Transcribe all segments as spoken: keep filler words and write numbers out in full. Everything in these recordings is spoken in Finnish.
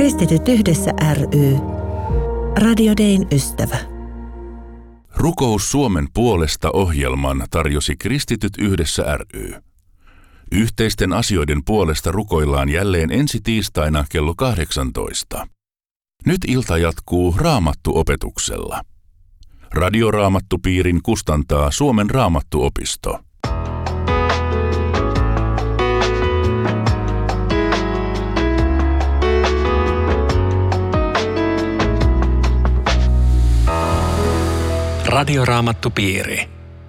Kristityt yhdessä ry. Radio Dayn ystävä. Rukous Suomen puolesta -ohjelman tarjosi Kristityt yhdessä ry. Yhteisten asioiden puolesta rukoillaan jälleen ensi tiistaina kello kahdeksantoista. Nyt ilta jatkuu Raamattu-opetuksella. Radioraamattupiirin kustantaa Suomen Raamattuopisto. Radioraamattupiiri.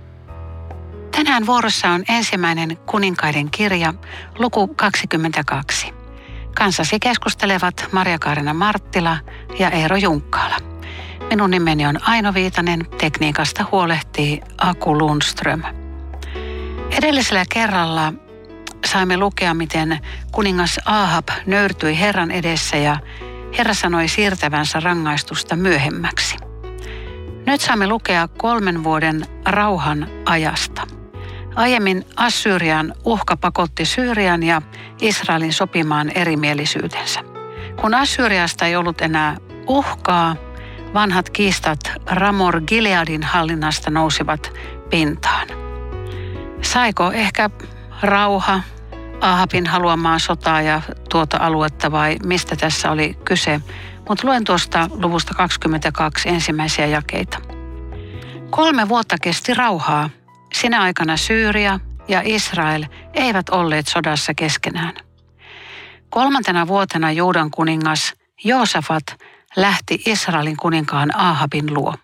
Tänään vuorossa on ensimmäinen Kuninkaiden kirja, luku kaksikymmentäkaksi. Kanssasi keskustelevat Marja-Kaarina Marttila ja Eero Junkkaala. Minun nimeni on Aino Viitanen, tekniikasta huolehtii Aku Lundström. Edellisellä kerralla saimme lukea, miten kuningas Ahab nöyrtyi Herran edessä ja Herra sanoi siirtävänsä rangaistusta myöhemmäksi. Nyt saamme lukea kolmen vuoden rauhan ajasta. Aiemmin Assyrian uhka pakotti Syyrian ja Israelin sopimaan erimielisyytensä. Kun Assyriasta ei ollut enää uhkaa, vanhat kiistat Ramor Gileadin hallinnasta nousivat pintaan. Saiko ehkä rauha Ahabin haluamaan sotaa ja tuota aluetta vai mistä tässä oli kyse? Mutta luen tuosta luvusta kaksikymmentäkaksi ensimmäisiä jakeita. Kolme vuotta kesti rauhaa. Sinä aikana Syyria ja Israel eivät olleet sodassa keskenään. Kolmantena vuotena Juudan kuningas Joosafat lähti Israelin kuninkaan Ahabin luo.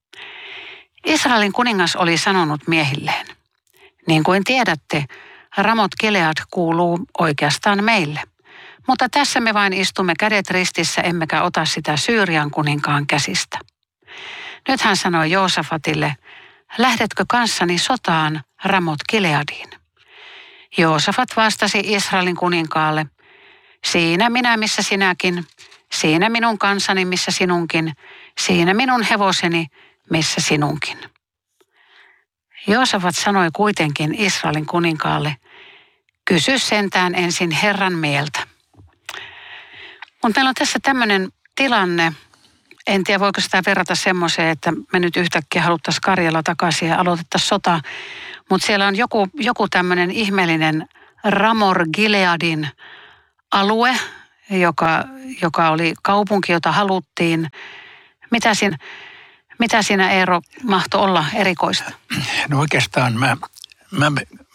Israelin kuningas oli sanonut miehilleen: niin kuin tiedätte, Ramot Gilead kuuluu oikeastaan meille. Mutta tässä me vain istumme kädet ristissä, emmekä ota sitä Syyrian kuninkaan käsistä. Nyt hän sanoi Joosafatille: lähdetkö kanssani sotaan Ramot Gileadiin? Joosafat vastasi Israelin kuninkaalle: siinä minä, missä sinäkin, siinä minun kansani, missä sinunkin, siinä minun hevoseni, missä sinunkin. Joosafat sanoi kuitenkin Israelin kuninkaalle: kysy sentään ensin Herran mieltä. Mutta meillä on tässä tämmöinen tilanne, en tiedä voiko sitä verrata semmoiseen, että me nyt yhtäkkiä haluttaisiin Karjala takaisin ja aloitettaisiin sota. Mutta siellä on joku, joku tämmöinen ihmeellinen Ramor Gileadin alue, joka, joka oli kaupunki, jota haluttiin. Mitä siinä, mitä siinä Eero mahtoi olla erikoista? No oikeastaan mä, mä